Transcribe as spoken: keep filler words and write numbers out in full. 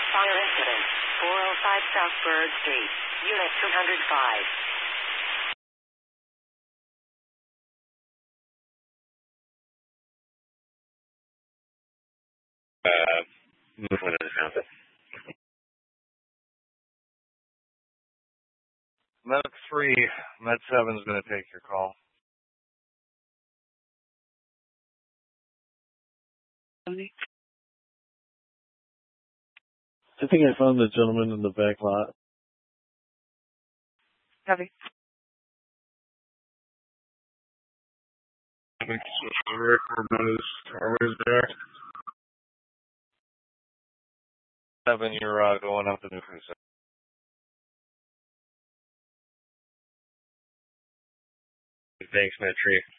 Fire incident. four oh five South Bird Street. Unit two hundred five. Uh, movement in the transit. Med three, Med seven is going to take your call. I think I found the gentleman in the back lot. Copy. Seven, you're uh, going up the nucleus. Thanks, Med three.